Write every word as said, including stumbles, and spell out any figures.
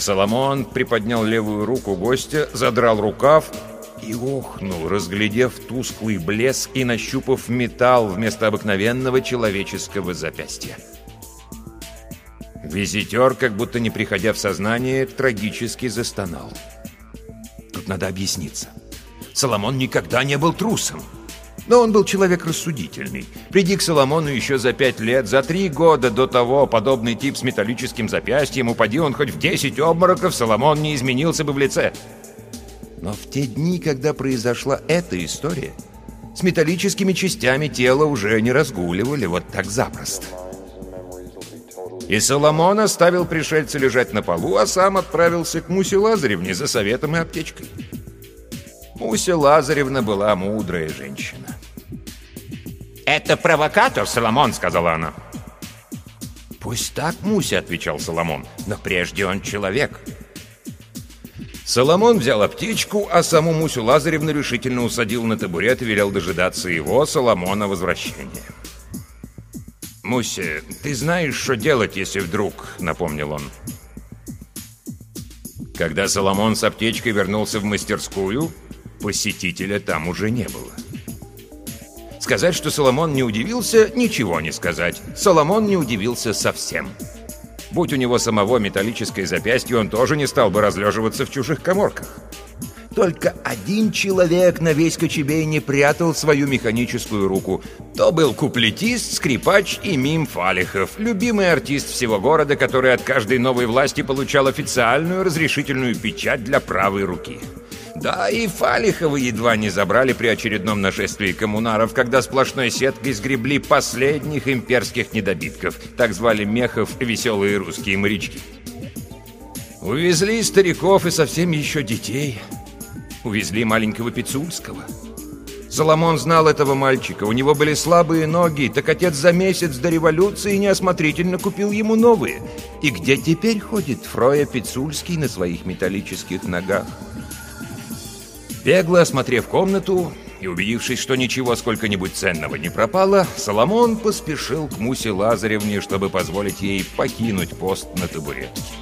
Соломон приподнял левую руку гостя, задрал рукав и охнул, разглядев тусклый блеск и нащупав металл вместо обыкновенного человеческого запястья. Визитер, как будто не приходя в сознание, трагически застонал. Тут надо объясниться. Соломон никогда не был трусом. Но он был человек рассудительный. Приди к Соломону еще за пять лет, за три года до того, подобный тип с металлическим запястьем, упади он хоть в десять обмороков, Соломон не изменился бы в лице. Но в те дни, когда произошла эта история, с металлическими частями тела уже не разгуливали вот так запросто. И Соломон оставил пришельца лежать на полу, а сам отправился к Мусе Лазаревне за советом и аптечкой. Муся Лазаревна была мудрая женщина. «Это провокатор, Соломон», — сказала она. «Пусть так, Муся», — отвечал Соломон, — «но прежде он человек». Соломон взял аптечку, а саму Мусю Лазаревну решительно усадил на табурет и велел дожидаться его, Соломона, возвращения. «Муся, ты знаешь, что делать, если вдруг...» — напомнил он. Когда Соломон с аптечкой вернулся в мастерскую, посетителя там уже не было. Сказать, что Соломон не удивился, ничего не сказать. Соломон не удивился совсем. Будь у него самого металлическое запястье, он тоже не стал бы разлеживаться в чужих каморках. Только один человек на весь Кочубей не прятал свою механическую руку. То был куплетист, скрипач и мим Фалихов, любимый артист всего города, который от каждой новой власти получал официальную разрешительную печать для правой руки. Да, и Фалихова едва не забрали при очередном нашествии коммунаров, когда сплошной сеткой сгребли последних имперских недобитков. Так звали мехов веселые русские морячки. Увезли стариков и совсем еще детей. Увезли маленького Пицульского. Соломон знал этого мальчика, у него были слабые ноги, так отец за месяц до революции неосмотрительно купил ему новые. И где теперь ходит Фроя Пицульский на своих металлических ногах? Бегло осмотрев комнату и убедившись, что ничего сколько-нибудь ценного не пропало, Соломон поспешил к Мусе Лазаревне, чтобы позволить ей покинуть пост на табуретке.